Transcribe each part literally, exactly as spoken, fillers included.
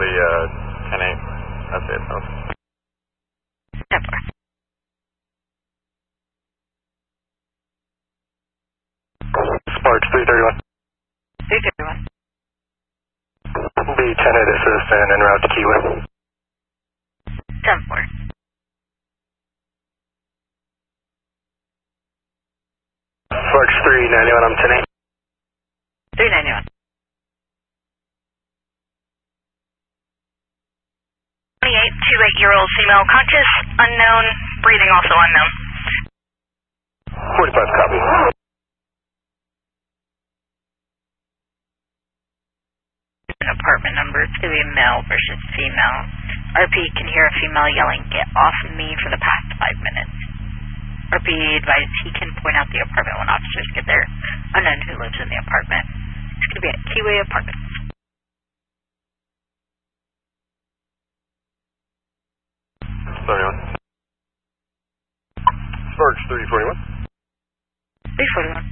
the uh, ten eight. That's it, though. ten four. Sparks three thirty-one. three thirty-one. B ten eight assist and en route to Keyway. ten four. Sparks three ninety-one, I'm ten eight. three ninety-one. twenty-eight, two eight-year-old female, conscious, unknown, breathing also unknown. forty-five, copy. An apartment number, it's going to be male versus female. R P can hear a female yelling, "Get off of me," for the past five minutes. R P advised he can point out the apartment when officers get there. Unknown who lives in the apartment. It's going to be at Keyway Apartments. seventy-one. Sparks three forty-one. three forty-one.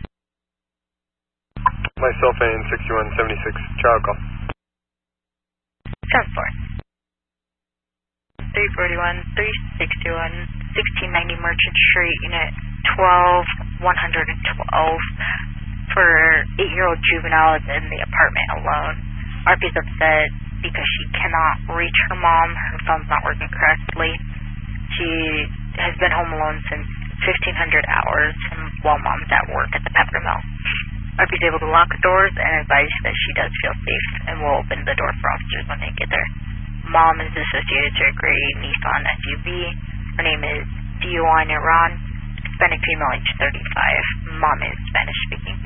Myself and sixty-one seventy-six, child call. ten four. three forty-one, three sixty-one, sixteen ninety Merchant Street, Unit twelve, one twelve. For eight-year-old juvenile is in the apartment alone. R P's upset because she cannot reach her mom. Her phone's not working correctly. She has been home alone since fifteen hundred hours while mom's at work at the pepper mill. R P's able to lock the doors and advise that she does feel safe and will open the door for officers when they get there. Mom is associated to a gray Nissan S U V. Her name is Dion Iran, Hispanic female, age thirty-five. Mom is Spanish speaking.